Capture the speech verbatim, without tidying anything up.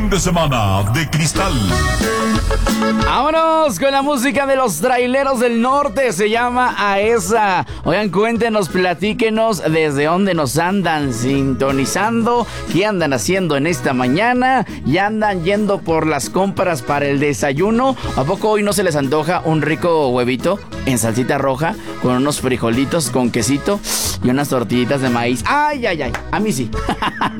fin de semana de cristal. Vámonos con la música de los traileros del norte. Se llama A Esa. Oigan, cuéntenos, platíquenos desde dónde nos andan sintonizando, qué andan haciendo en esta mañana. Ya andan yendo por las compras para el desayuno. ¿A poco hoy no se les antoja un rico huevito en salsita roja con unos frijolitos con quesito y unas tortillitas de maíz? Ay, ay, ay, a mí sí.